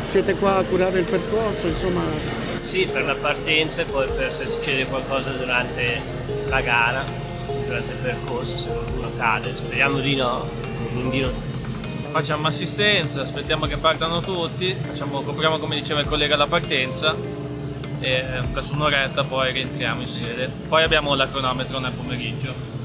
siete qua a curare il percorso, insomma? Sì, per la partenza e poi per se succede qualcosa durante la gara, durante il percorso, se qualcuno cade. Speriamo di no, quindi non. Facciamo assistenza, aspettiamo che partano tutti, copriamo come diceva il collega la partenza e verso un'oretta poi rientriamo in sede. Poi abbiamo la cronometro nel pomeriggio.